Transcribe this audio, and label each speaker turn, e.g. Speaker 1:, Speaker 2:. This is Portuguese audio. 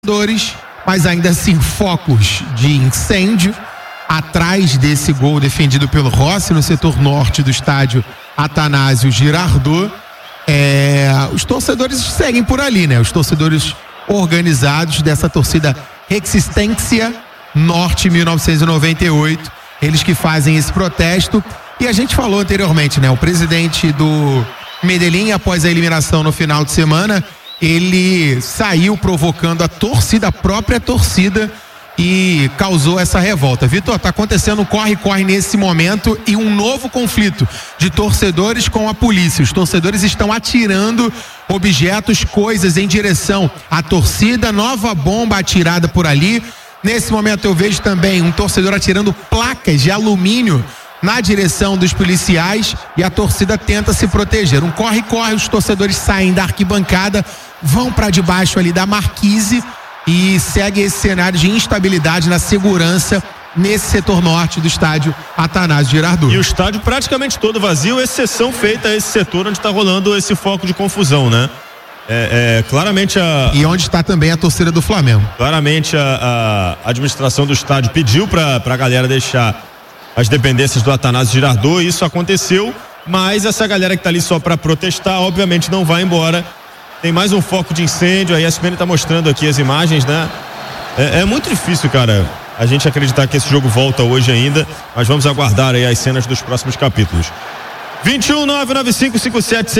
Speaker 1: mas ainda assim focos de incêndio atrás desse gol defendido pelo Rossi no setor norte do estádio Atanásio Girardot. Os torcedores seguem por ali, né? Os torcedores organizados dessa torcida Resistência Norte 1998, eles que fazem esse protesto. E a gente falou anteriormente, né? O presidente do Medellín, após a eliminação no final de semana, ele saiu provocando a própria torcida, e causou essa revolta. Vitor, tá acontecendo um corre-corre nesse momento e um novo conflito de torcedores com a polícia. Os torcedores estão atirando objetos, coisas em direção à torcida, nova bomba atirada por ali. Nesse momento eu vejo também um torcedor atirando placas de alumínio na direção dos policiais e a torcida tenta se proteger. Um corre-corre, os torcedores saem da arquibancada, vão para debaixo ali da marquise e segue esse cenário de instabilidade na segurança nesse setor norte do estádio Atanásio Girardot.
Speaker 2: E o estádio praticamente todo vazio, exceção feita a esse setor onde está rolando esse foco de confusão, né? Claramente
Speaker 1: E onde está também a torcida do Flamengo.
Speaker 2: Claramente a administração do estádio pediu para a galera deixar as dependências do Atanásio Girardot, e isso aconteceu, mas essa galera que está ali só para protestar, obviamente não vai embora. Tem mais um foco de incêndio, a ESPN está mostrando aqui as imagens, né? É muito difícil, cara, a gente acreditar que esse jogo volta hoje ainda, mas vamos aguardar aí as cenas dos próximos capítulos. 21 995 57